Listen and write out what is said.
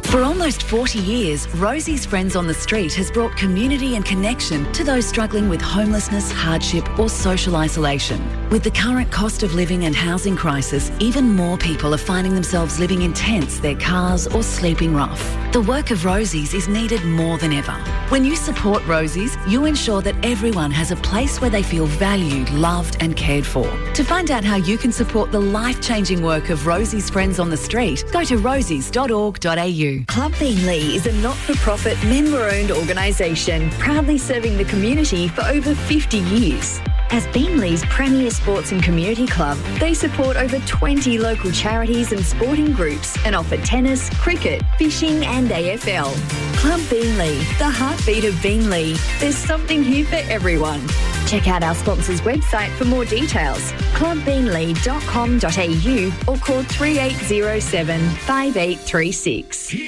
For almost 40 years, Rosie's Friends on the Street has brought community and connection to those struggling with homelessness, hardship or social isolation. With the current cost of living and housing crisis, even more people are finding themselves living in tents, their cars or sleeping rough. The work of Rosie's is needed more than ever. When you support Rosie's, you ensure that everyone has a place where they feel valued, loved and cared for. To find out how you can support the life-changing work of Rosie's Friends on the Street, go to rosies.org.au. Club Beanley is a not-for-profit, member-owned organisation proudly serving the community for over 50 years. As Beanley's premier sports and community club, they support over 20 local charities and sporting groups and offer tennis, cricket, fishing and AFL. Club Beanley, the heartbeat of Beanley. There's something here for everyone. Check out our sponsor's website for more details, clubbeanley.com.au or call 3807 5836.